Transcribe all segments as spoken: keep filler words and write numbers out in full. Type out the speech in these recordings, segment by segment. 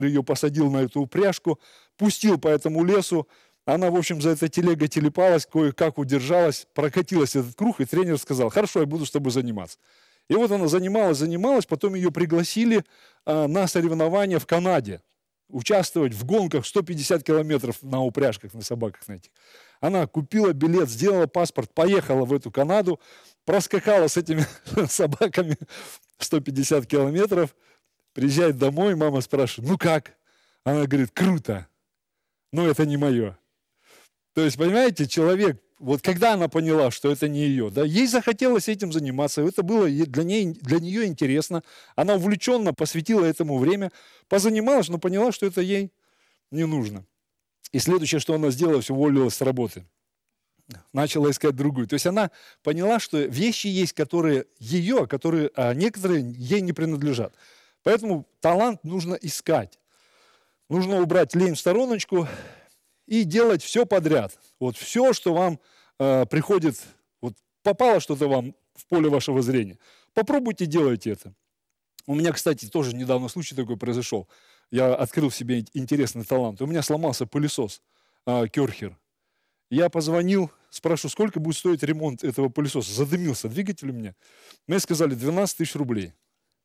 ее посадил на эту упряжку, пустил по этому лесу. Она, в общем, за этой телегой телепалась, кое-как удержалась, прокатилась этот круг, и тренер сказал: хорошо, я буду с тобой заниматься. И вот она занималась, занималась, потом ее пригласили а, на соревнования в Канаде, участвовать в гонках сто пятьдесят километров на упряжках, на собаках на этих. Она купила билет, сделала паспорт, поехала в эту Канаду, проскакала с этими собаками сто пятьдесят километров, приезжает домой, мама спрашивает: ну как? Она говорит: круто, но это не мое. То есть, понимаете, человек, вот когда она поняла, что это не ее, да, ей захотелось этим заниматься, это было для, ней, для нее интересно, она увлеченно посвятила этому время, позанималась, но поняла, что это ей не нужно. И следующее, что она сделала, все уволилась с работы. Начала искать другую. То есть она поняла, что вещи есть, которые ее, которые, а некоторые ей не принадлежат. Поэтому талант нужно искать. Нужно убрать лень в стороночку и делать все подряд. Вот все, что вам э, приходит, вот попало что-то вам в поле вашего зрения, попробуйте делать это. У меня, кстати, тоже недавно случай такой произошел. Я открыл в себе интересный талант. У меня сломался пылесос э, Керхер. Я позвонил, спрашиваю, сколько будет стоить ремонт этого пылесоса. Задымился двигатель у меня. Мне сказали двенадцать тысяч рублей.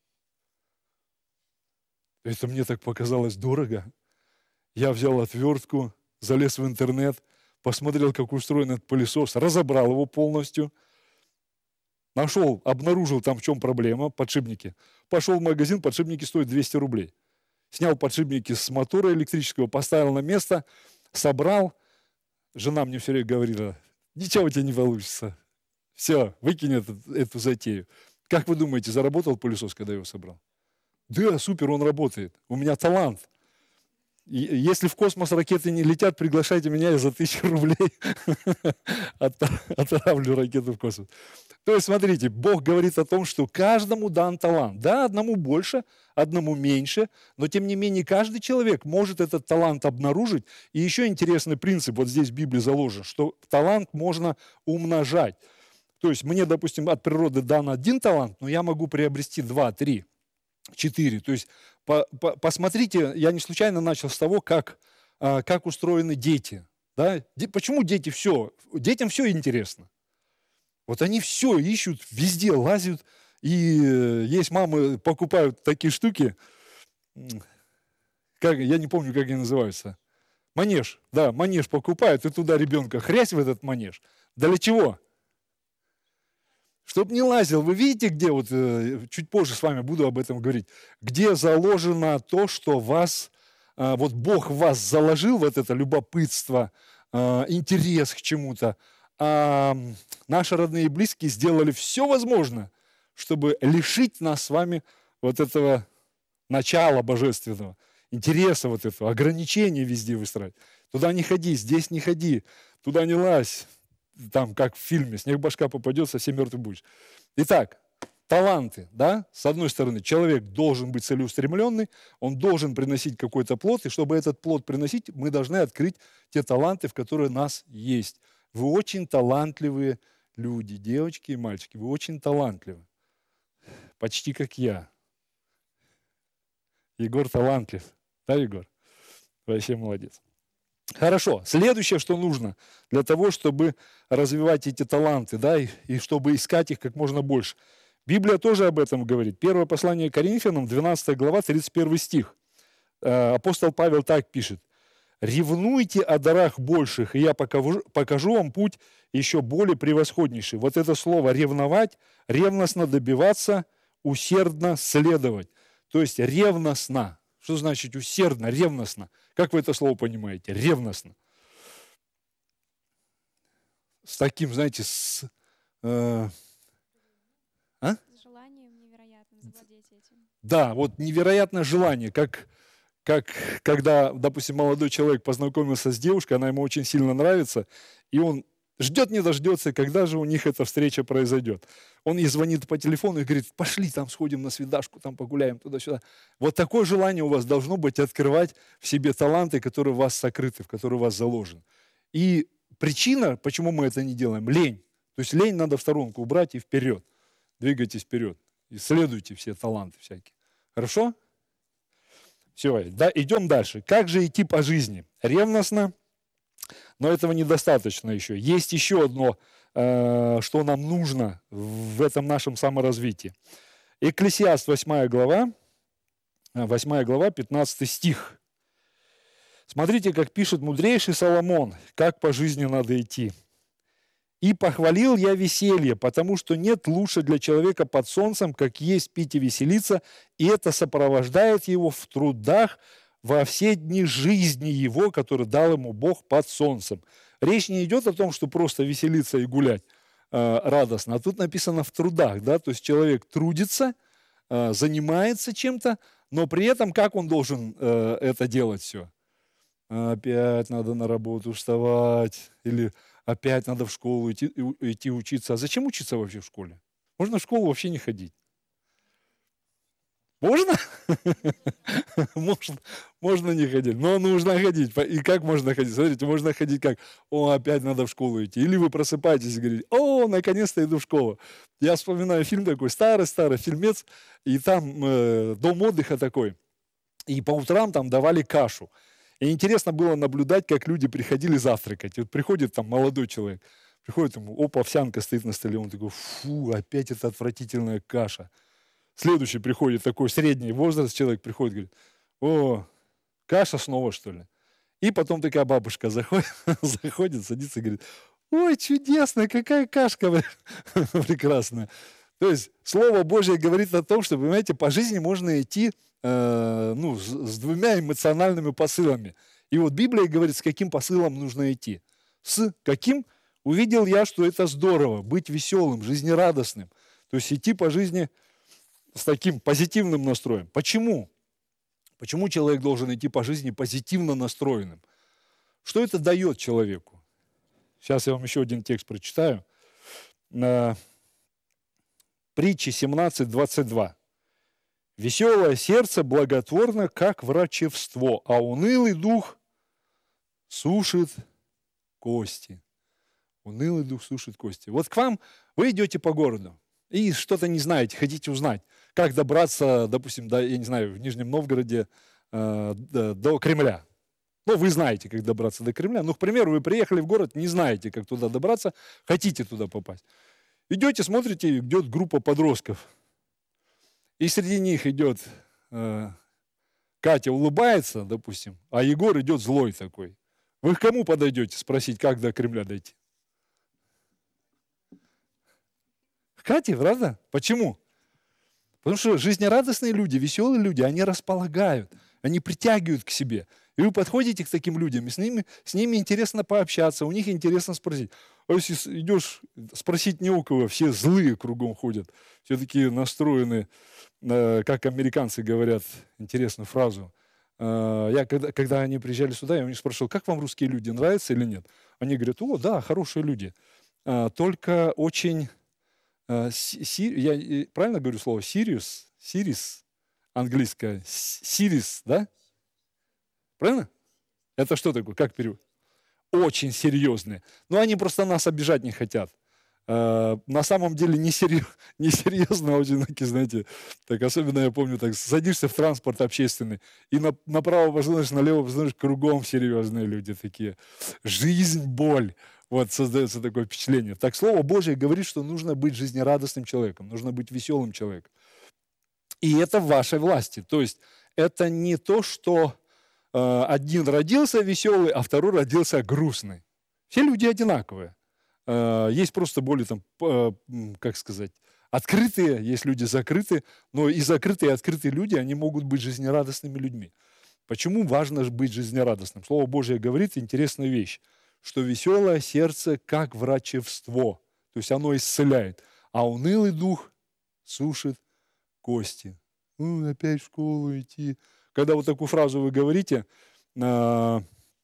Это мне так показалось дорого. Я взял отвертку, залез в интернет, посмотрел, как устроен этот пылесос, разобрал его полностью, нашел, обнаружил там, в чем проблема, подшипники. Пошел в магазин, подшипники стоят двести рублей. Снял подшипники с мотора электрического, поставил на место, собрал. Жена мне все время говорила: ничего у тебя не получится. Все, выкинь эту, эту затею. Как вы думаете, заработал пылесос, когда я его собрал? Да, супер, он работает. У меня талант. И если в космос ракеты не летят, приглашайте меня, я за тысячу рублей отправлю ракету в космос. То есть, смотрите, Бог говорит о том, что каждому дан талант. Да, одному больше, одному меньше, но тем не менее каждый человек может этот талант обнаружить. И еще интересный принцип, вот здесь в Библии заложен, что талант можно умножать. То есть мне, допустим, от природы дан один талант, но я могу приобрести два, три, четыре. То есть по, по, посмотрите, я не случайно начал с того, как, а, как устроены дети. Да? Де, почему дети все? Детям все интересно. Вот они все ищут, везде лазят. И есть мамы, покупают такие штуки, как, я не помню, как они называются. Манеж, да, манеж покупают, и туда ребенка хрясь в этот манеж. Да для чего? Чтоб не лазил. Вы видите, где, вот чуть позже с вами буду об этом говорить, где заложено то, что вас, вот Бог в вас заложил, вот это любопытство, интерес к чему-то, а наши родные и близкие сделали все возможное, чтобы лишить нас с вами вот этого начала божественного, интереса вот этого, ограничения везде выстраивать. Туда не ходи, здесь не ходи, туда не лазь. Там, как в фильме, снег башка попадет, совсем мертвый будешь. Итак, таланты, да, с одной стороны, человек должен быть целеустремленный, он должен приносить какой-то плод, и чтобы этот плод приносить, мы должны открыть те таланты, в которые у нас есть. Вы очень талантливые люди, девочки и мальчики, вы очень талантливы. Почти как я. Егор талантлив. Да, Егор? Вообще молодец. Хорошо. Следующее, что нужно для того, чтобы развивать эти таланты, да, и, и чтобы искать их как можно больше. Библия тоже об этом говорит. Первое послание Коринфянам, двенадцатая глава, тридцать первый стих. Апостол Павел так пишет. «Ревнуйте о дарах больших, и я покажу, покажу вам путь еще более превосходнейший». Вот это слово «ревновать», ревностно добиваться, усердно следовать. То есть ревностно. Что значит усердно, ревностно? Как вы это слово понимаете? Ревностно. С таким, знаете, с... Э, а? С желанием невероятным завладеть этим. Да, вот невероятное желание, как, как когда, допустим, молодой человек познакомился с девушкой, она ему очень сильно нравится, и он ждет, не дождется, когда же у них эта встреча произойдет. Он ей звонит по телефону и говорит: пошли там сходим на свидашку, там погуляем туда-сюда. Вот такое желание у вас должно быть открывать в себе таланты, которые у вас сокрыты, в которые у вас заложены. И причина, почему мы это не делаем, лень. То есть лень надо в сторонку убрать и вперед. Двигайтесь вперед. Исследуйте все таланты всякие. Хорошо? Все, да, идем дальше. Как же идти по жизни? Ревностно, но этого недостаточно еще. Есть еще одно, э, что нам нужно в этом нашем саморазвитии. Экклесиаст, восьмая глава, восьмая глава, пятнадцатый стих. Смотрите, как пишет мудрейший Соломон, как по жизни надо идти. «И похвалил я веселье, потому что нет лучше для человека под солнцем, как есть пить и веселиться, и это сопровождает его в трудах во все дни жизни его, который дал ему Бог под солнцем». Речь не идет о том, что просто веселиться и гулять э, радостно, а тут написано в трудах, да, то есть человек трудится, э, занимается чем-то, но при этом как он должен э, это делать все? Опять надо на работу вставать, или опять надо в школу идти, идти учиться. А зачем учиться вообще в школе? Можно в школу вообще не ходить. Можно? Можно, можно не ходить, но нужно ходить. И как можно ходить? Смотрите, можно ходить как? О, опять надо в школу идти. Или вы просыпаетесь и говорите, о, наконец-то иду в школу. Я вспоминаю фильм такой, старый-старый фильмец, и там э, дом отдыха такой. И по утрам там давали кашу. И интересно было наблюдать, как люди приходили завтракать. И вот приходит там молодой человек, приходит ему, опа, овсянка стоит на столе, он такой, фу, опять эта отвратительная каша. Следующий приходит, такой средний возраст человек приходит, говорит, о, каша снова, что ли? И потом такая бабушка заходит, заходит, садится и говорит, ой, чудесно, какая кашка прекрасная. То есть Слово Божье говорит о том, что, понимаете, по жизни можно идти э, ну, с, с двумя эмоциональными посылами. И вот Библия говорит, с каким посылом нужно идти. С каким? Увидел я, что это здорово, быть веселым, жизнерадостным. То есть идти по жизни с таким позитивным настроем. Почему? Почему человек должен идти по жизни позитивно настроенным? Что это дает человеку? Сейчас я вам еще один текст прочитаю. Притчи семнадцать двадцать два. «Веселое сердце благотворно, как врачевство, а унылый дух сушит кости». Унылый дух сушит кости. Вот к вам, вы идете по городу и что-то не знаете, хотите узнать, как добраться, допустим, до, я не знаю, в Нижнем Новгороде э, до, до Кремля. Ну, вы знаете, как добраться до Кремля. Ну, к примеру, вы приехали в город, не знаете, как туда добраться, хотите туда попасть. Идете, смотрите, идет группа подростков. И среди них идет э, Катя улыбается, допустим, а Егор идет злой такой. Вы к кому подойдете спросить, как до Кремля дойти? К Кате, правда? Почему? Потому что жизнерадостные люди, веселые люди, они располагают, они притягивают к себе. И вы подходите к таким людям, и с ними, с ними интересно пообщаться, у них интересно спросить. А если идешь, спросить не у кого, все злые кругом ходят, все такие настроены, как американцы говорят, интересную фразу. Я, когда, когда они приезжали сюда, я у них спрашивал, как вам русские люди, нравятся или нет? Они говорят, о, да, хорошие люди, только очень... Си, я правильно говорю слово? Сириус? Сирис, английское. Сирис, да? Правильно? Это что такое? Как перевод? Очень серьезные. Но они просто нас обижать не хотят. На самом деле несерьезно, очень такие, знаете, так особенно я помню, так садишься в транспорт общественный, и на, направо посмотришь, налево посмотришь, кругом серьезные люди такие. Жизнь, боль. Вот создается такое впечатление. Так Слово Божье говорит, что нужно быть жизнерадостным человеком, нужно быть веселым человеком. И это в вашей власти. То есть это не то, что э, один родился веселый, а второй родился грустный. Все люди одинаковые. Э, есть просто более, там, э, как сказать, открытые, есть люди закрытые, но и закрытые, и открытые люди, они могут быть жизнерадостными людьми. Почему важно быть жизнерадостным? Слово Божье говорит интересную вещь, что веселое сердце как врачевство, то есть оно исцеляет, а унылый дух сушит кости. Ну, опять в школу идти. Когда вот такую фразу вы говорите, э,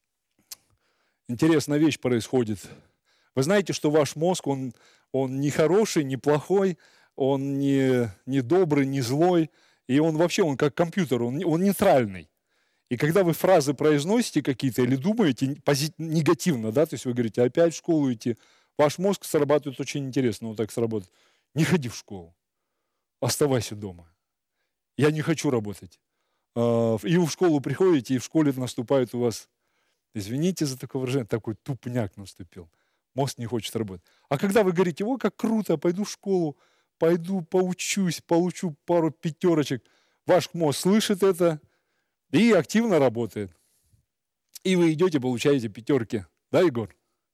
интересная вещь происходит. Вы знаете, что ваш мозг, он, он не хороший, не плохой, он не, не добрый, не злой, и он вообще, он как компьютер, он, он нейтральный. И когда вы фразы произносите какие-то или думаете позит- негативно, да, то есть вы говорите, опять в школу идти, ваш мозг срабатывает очень интересно, вот так сработает. Не ходи в школу, оставайся дома. Я не хочу работать. э, и вы в школу приходите, и в школе наступает у вас, извините за такое выражение, такой тупняк наступил. Мозг не хочет работать. А когда вы говорите, ой, как круто, пойду в школу, пойду поучусь, получу пару пятерочек, ваш мозг слышит это и активно работает. И вы идете, получаете пятерки. Да, Егор?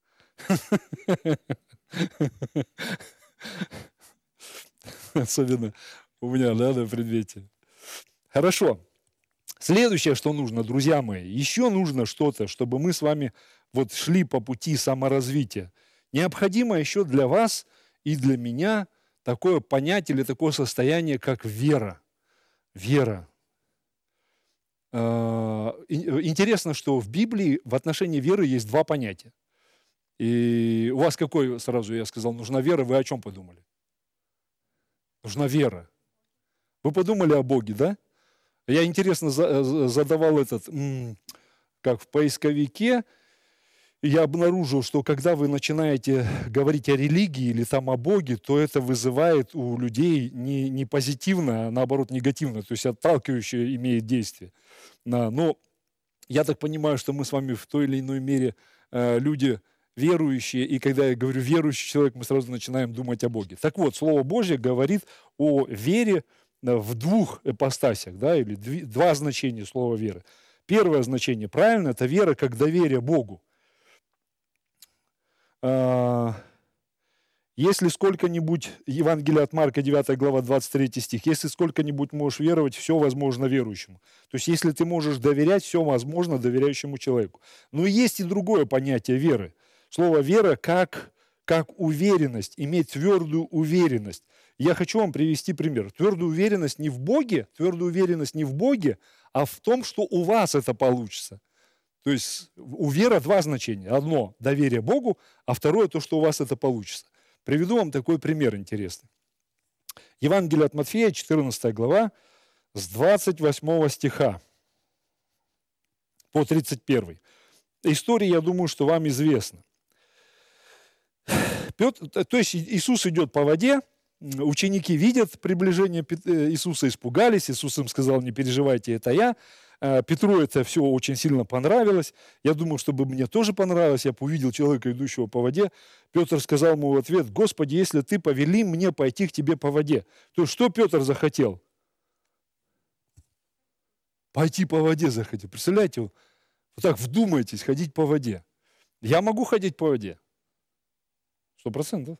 Особенно у меня, да, на предмете. Хорошо. Следующее, что нужно, друзья мои, еще нужно что-то, чтобы мы с вами вот шли по пути саморазвития. Необходимо еще для вас и для меня такое понятие или такое состояние, как вера. Вера. Интересно, что в Библии в отношении веры есть два понятия. И у вас какой, сразу я сказал, нужна вера, вы о чем подумали? Нужна вера. Вы подумали о Боге, да? Я, интересно, задавал этот, как в поисковике, я обнаружил, что когда вы начинаете говорить о религии или там о Боге, то это вызывает у людей не, не позитивно, а наоборот негативно, то есть отталкивающее имеет действие. Но я так понимаю, что мы с вами в той или иной мере люди верующие, и когда я говорю верующий человек, мы сразу начинаем думать о Боге. Так вот, Слово Божье говорит о вере в двух ипостасях, да, или два значения слова веры. Первое значение, правильно, это вера как доверие Богу. Если сколько-нибудь, Евангелие от Марка, девятая глава, двадцать третий стих, если сколько-нибудь можешь веровать, все возможно верующему. То есть, если ты можешь доверять, все возможно доверяющему человеку. Но есть и другое понятие веры. Слово «вера» как, как уверенность, иметь твердую уверенность. Я хочу вам привести пример. Твердую уверенность не в Боге, твердую уверенность не в Боге, а в том, что у вас это получится. То есть у веры два значения. Одно – доверие Богу, а второе – то, что у вас это получится. Приведу вам такой пример интересный. Евангелие от Матфея, четырнадцатая глава, с двадцать восьмого стиха по тридцать первый. История, я думаю, что вам известна. Петр, то есть Иисус идет по воде, ученики видят приближение Иисуса, испугались, Иисус им сказал, не переживайте, это я. Петру это все очень сильно понравилось. Я думаю, чтобы мне тоже понравилось, я бы увидел человека, идущего по воде. Петр сказал ему в ответ, Господи, если ты повели мне пойти к тебе по воде. То есть что Петр захотел? Пойти по воде захотел. Представляете, вот так вдумайтесь, ходить по воде. Я могу ходить по воде? Сто процентов.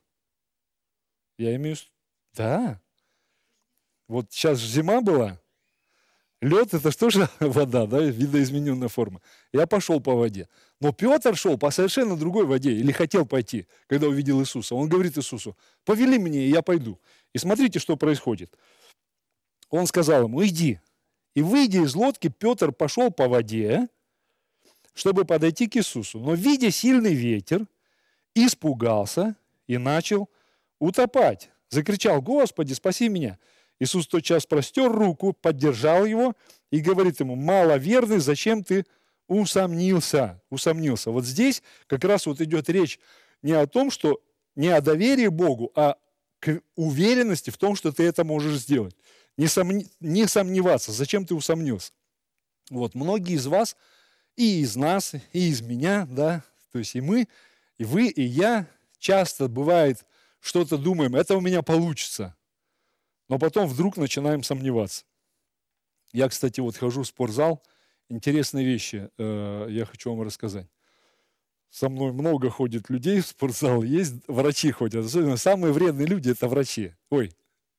Я имею... Да. Вот сейчас же зима была. Лед – это что же вода, да, видоизмененная форма. Я пошел по воде. Но Петр шел по совершенно другой воде, или хотел пойти, когда увидел Иисуса. Он говорит Иисусу, повели мне, и я пойду. И смотрите, что происходит. Он сказал ему, иди. И выйдя из лодки, Петр пошел по воде, чтобы подойти к Иисусу. Но, видя сильный ветер, испугался и начал утопать. Закричал, Господи, спаси меня. Иисус тотчас простер руку, поддержал его и говорит ему, маловерный, зачем ты усомнился? Усомнился. Вот здесь как раз вот идет речь не о том, что не о доверии Богу, а к уверенности в том, что ты это можешь сделать. Не, сомни, не сомневаться, зачем ты усомнился. Вот многие из вас, и из нас, и из меня, да, то есть и мы, и вы, и я, часто бывает, что-то думаем, это у меня получится. Но потом вдруг начинаем сомневаться. Я, кстати, вот хожу в спортзал. Интересные вещи э, я хочу вам рассказать. Со мной много ходит людей в спортзал. Есть врачи ходят. Особенно самые вредные люди – это врачи. Ой,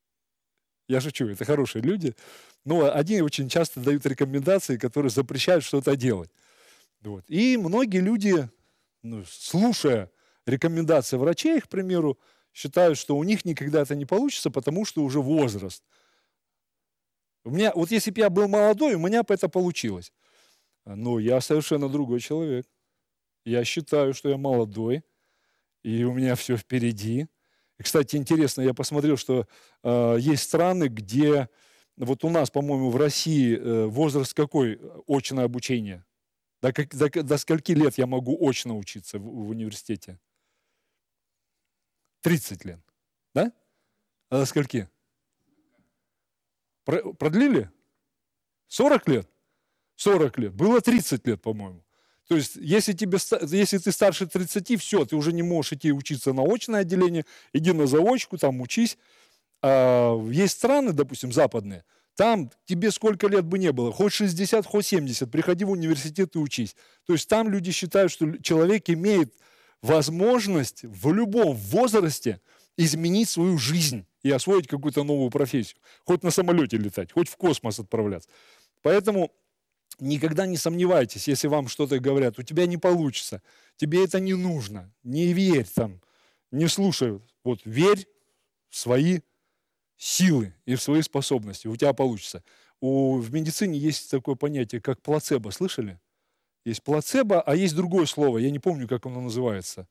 я шучу, это хорошие люди. Но они очень часто дают рекомендации, которые запрещают что-то делать. Вот. И многие люди, ну, слушая рекомендации врачей, к примеру, считают, что у них никогда это не получится, потому что уже возраст. У меня, вот если бы я был молодой, у меня бы это получилось. Но я совершенно другой человек. Я считаю, что я молодой, и у меня все впереди. И, кстати, интересно, я посмотрел, что э, есть страны, где, вот у нас, по-моему, в России э, возраст какой? Очное обучение. До, как, до, до скольки лет я могу очно учиться в, в университете? тридцать лет. Да? А до скольки? Продлили? сорок лет? сорок лет. Было тридцать лет, по-моему. То есть, если, тебе, если ты старше тридцати, все, ты уже не можешь идти учиться на очное отделение, иди на заочку, там учись. А есть страны, допустим, западные, там тебе сколько лет бы не было, хоть шестьдесят, хоть семьдесят, приходи в университет и учись. То есть там люди считают, что человек имеет возможность в любом возрасте изменить свою жизнь и освоить какую-то новую профессию. Хоть на самолете летать, хоть в космос отправляться. Поэтому никогда не сомневайтесь, если вам что-то говорят, у тебя не получится, тебе это не нужно, не верь там, не слушай. Вот верь в свои силы и в свои способности, у тебя получится. У, в медицине есть такое понятие, как плацебо, слышали? Есть плацебо, а есть другое слово, я не помню, как оно называется.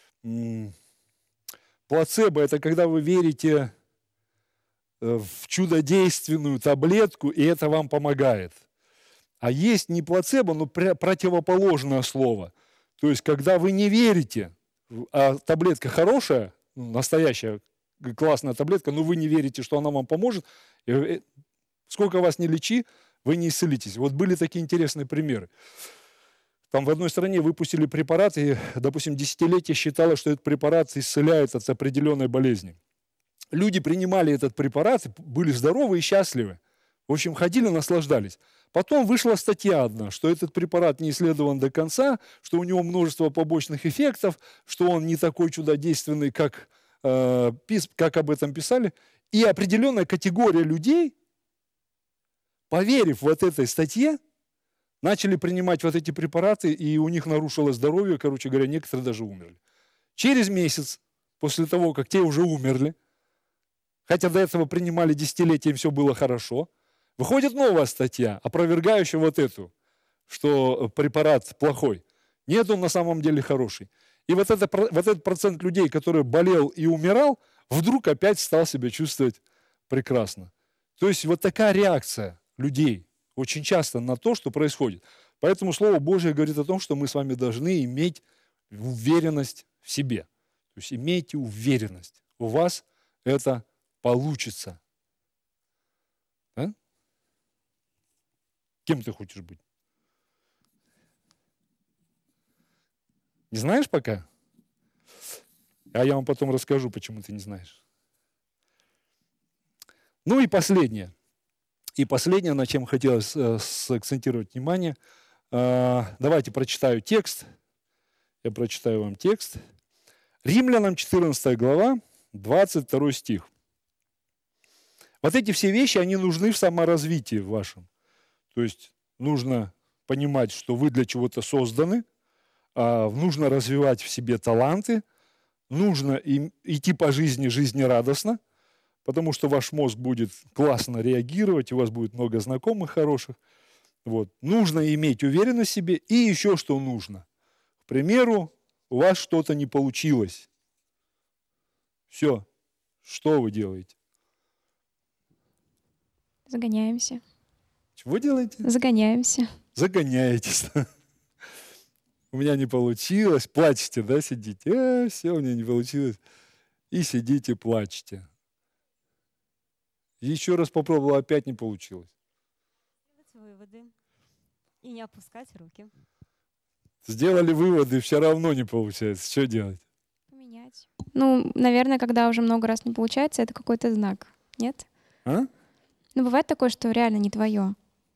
Плацебо – это когда вы верите в чудодейственную таблетку, и это вам помогает. А есть не плацебо, но противоположное слово. То есть, когда вы не верите, а таблетка хорошая, настоящая, классная таблетка, но вы не верите, что она вам поможет, и сколько вас не лечи, вы не исцелитесь. Вот были такие интересные примеры. Там в одной стране выпустили препарат, и, допустим, десятилетие считалось, что этот препарат исцеляет от определенной болезни. Люди принимали этот препарат, были здоровы и счастливы. В общем, ходили, наслаждались. Потом вышла статья одна, что этот препарат не исследован до конца, что у него множество побочных эффектов, что он не такой чудодейственный, как, э, как об этом писали. И определенная категория людей, поверив вот этой статье, начали принимать вот эти препараты, и у них нарушилось здоровье, короче говоря, некоторые даже умерли. Через месяц, после того, как те уже умерли, хотя до этого принимали десятилетия, им все было хорошо, выходит новая статья, опровергающая вот эту, что препарат плохой. Нет, он на самом деле хороший. И вот, это, вот этот процент людей, который болел и умирал, вдруг опять стал себя чувствовать прекрасно. То есть вот такая реакция людей очень часто на то, что происходит. Поэтому Слово Божие говорит о том, что мы с вами должны иметь уверенность в себе. То есть имейте уверенность. У вас это получится. Да? Кем ты хочешь быть? Не знаешь пока? А я вам потом расскажу, почему ты не знаешь. Ну и последнее. И последнее, на чем хотелось э, сакцентировать внимание. Э, давайте прочитаю текст. Я прочитаю вам текст. Римлянам четырнадцатая глава, двадцать второй стих. Вот эти все вещи, они нужны в саморазвитии вашем. То есть нужно понимать, что вы для чего-то созданы, э, нужно развивать в себе таланты, нужно им идти по жизни жизнерадостно, потому что ваш мозг будет классно реагировать, у вас будет много знакомых хороших. Вот. Нужно иметь уверенность в себе. И еще что нужно. К примеру, у вас что-то не получилось. Все. Что вы делаете? Загоняемся. Чего делаете? Загоняемся. Загоняетесь. У меня не получилось. Плачете, да, сидите? Э, все, у меня не получилось. И сидите, плачете. Еще раз попробовал, опять не получилось. Делать выводы и не опускать руки. Сделали выводы, все равно не получается. Что делать? Поменять. Ну, наверное, когда уже много раз не получается, это какой-то знак. Нет? А? Ну, бывает такое, что реально не твое.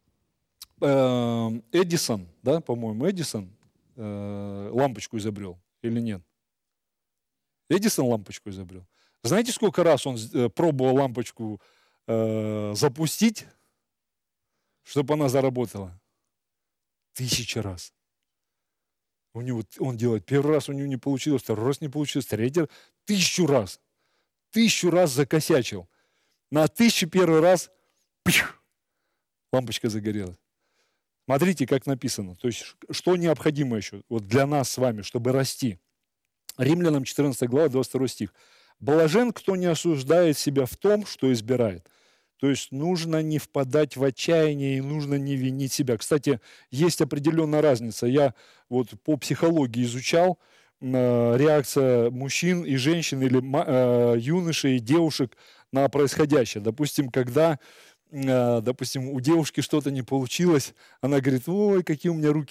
Эдисон, да, по-моему, Эдисон э, лампочку изобрел или нет? Эдисон лампочку изобрел. Знаете, сколько раз он э, пробовал лампочку э, запустить, чтобы она заработала? Тысячи раз. У него, он делает первый раз, у него не получилось, второй раз не получилось, третий раз, тысячу раз. Тысячу раз закосячил. На тысячу первый раз пих, лампочка загорелась. Смотрите, как написано. То есть, что необходимо еще вот для нас с вами, чтобы расти. Римлянам четырнадцатая глава, двадцать второй стих. «Блажен, кто не осуждает себя в том, что избирает». То есть нужно не впадать в отчаяние и нужно не винить себя. Кстати, есть определенная разница. Я вот по психологии изучал э, реакция мужчин и женщин или э, юношей и девушек на происходящее. Допустим, когда э, допустим, у девушки что-то не получилось, она говорит, ой, какие у меня руки